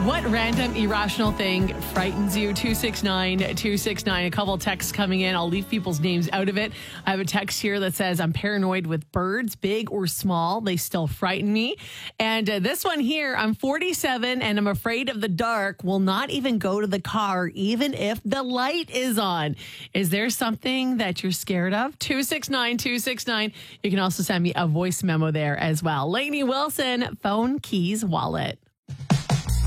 What random irrational thing frightens you? 269-269. A couple texts coming in. I'll leave people's names out of it. I have a text here that says, I'm paranoid with birds, big or small. They still frighten me. And this one here, I'm 47 and I'm afraid of the dark. Will not even go to the car, even if the light is on. Is there something that you're scared of? 269-269. You can also send me a voice memo there as well. Lainey Wilson, phone, keys, wallet.